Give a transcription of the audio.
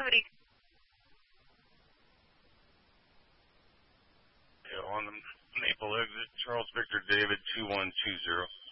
Cody. Yeah, on the Maple exit, Charles Victor David 2120.